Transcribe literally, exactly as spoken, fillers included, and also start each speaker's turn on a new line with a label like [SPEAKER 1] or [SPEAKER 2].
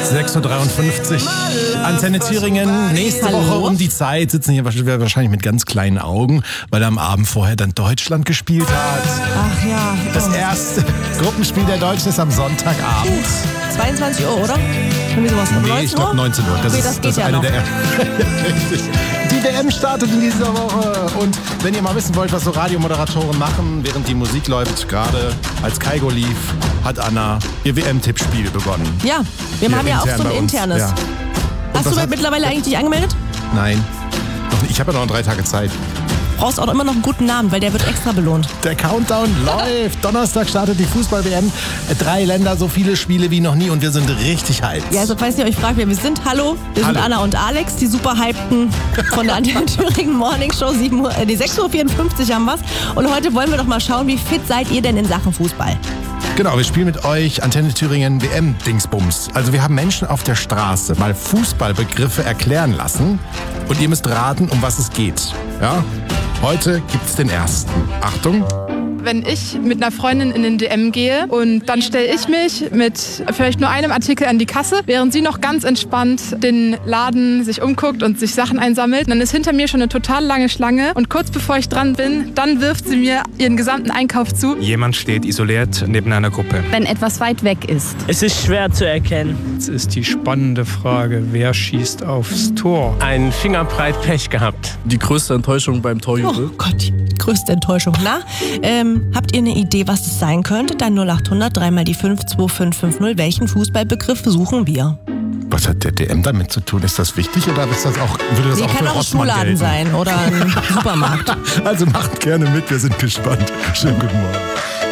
[SPEAKER 1] sechs Uhr dreiundfünfzig. Antenne Thüringen. Nächste
[SPEAKER 2] Hallo.
[SPEAKER 1] Woche um die Zeit sitzen hier wahrscheinlich mit ganz kleinen Augen, weil am Abend vorher dann Deutschland gespielt hat.
[SPEAKER 2] Ach ja.
[SPEAKER 1] Das erste Gruppenspiel der Deutschen ist am Sonntagabend.
[SPEAKER 2] zweiundzwanzig Uhr, oder? Irgendwie sowas. Um
[SPEAKER 1] Nee,
[SPEAKER 2] neunzehn
[SPEAKER 1] ich glaube neunzehn Uhr. Das
[SPEAKER 2] Okay,
[SPEAKER 1] ist,
[SPEAKER 2] das geht
[SPEAKER 1] das ist
[SPEAKER 2] ja
[SPEAKER 1] eine
[SPEAKER 2] noch.
[SPEAKER 1] der Richtig. Die W M startet in dieser Woche. Und wenn ihr mal wissen wollt, was so Radiomoderatoren machen, während die Musik läuft, gerade als Kaigo lief, hat Anna ihr W M-Tippspiel begonnen.
[SPEAKER 2] Ja, wir
[SPEAKER 1] Hier
[SPEAKER 2] haben ja auch
[SPEAKER 1] intern
[SPEAKER 2] so ein
[SPEAKER 1] bei uns.
[SPEAKER 2] internes.
[SPEAKER 1] Ja.
[SPEAKER 2] Hast
[SPEAKER 1] was
[SPEAKER 2] du
[SPEAKER 1] hat-
[SPEAKER 2] mittlerweile eigentlich dich angemeldet?
[SPEAKER 1] Nein. Noch nicht. Ich habe ja noch drei Tage Zeit.
[SPEAKER 2] Brauchst auch immer noch einen guten Namen, weil der wird extra belohnt.
[SPEAKER 1] Der Countdown läuft. Donnerstag startet die Fußball-W M. Drei Länder, so viele Spiele wie noch nie und wir sind richtig hyped.
[SPEAKER 2] Ja, also falls ihr euch fragt, wer wir sind, hallo, wir
[SPEAKER 1] Hallo.
[SPEAKER 2] sind Anna und Alex, die super hypten von der Antenne Thüringen Morning Show, sieben Uhr, äh, die sechs Uhr vierundfünfzig haben wir's. Und heute wollen wir doch mal schauen, wie fit seid ihr denn in Sachen Fußball?
[SPEAKER 1] Genau, wir spielen mit euch Antenne Thüringen W M-Dingsbums. Also wir haben Menschen auf der Straße mal Fußballbegriffe erklären lassen und ihr müsst raten, um was es geht. Ja? Heute gibt's den ersten. Achtung.
[SPEAKER 3] Wenn ich mit einer Freundin in den D M gehe und dann stelle ich mich mit vielleicht nur einem Artikel an die Kasse, während sie noch ganz entspannt den Laden sich umguckt und sich Sachen einsammelt. Dann ist hinter mir schon eine total lange Schlange und kurz bevor ich dran bin, dann wirft sie mir ihren gesamten Einkauf zu.
[SPEAKER 4] Jemand steht isoliert neben einer Gruppe.
[SPEAKER 5] Wenn etwas weit weg ist.
[SPEAKER 6] Es ist schwer zu erkennen.
[SPEAKER 4] Jetzt ist die spannende Frage, wer schießt aufs Tor?
[SPEAKER 6] Ein Fingerbreit Pech gehabt.
[SPEAKER 7] Die größte Enttäuschung beim
[SPEAKER 2] Oh
[SPEAKER 7] Torjubel.
[SPEAKER 2] Gott, die größte Enttäuschung. Na, ähm, habt ihr eine Idee, was es sein könnte? Dann null acht hundert, dreimal die fünf, zwei fünf fünf null. Welchen Fußballbegriff suchen wir?
[SPEAKER 1] Was hat der D M damit zu tun? Ist das wichtig oder ist das auch, würde das
[SPEAKER 2] Nee,
[SPEAKER 1] auch
[SPEAKER 2] kann
[SPEAKER 1] für
[SPEAKER 2] auch ein
[SPEAKER 1] Rossmann
[SPEAKER 2] Schuhladen
[SPEAKER 1] gelten?
[SPEAKER 2] sein oder ein Supermarkt.
[SPEAKER 1] Also macht gerne mit, wir sind gespannt. Schönen guten Morgen.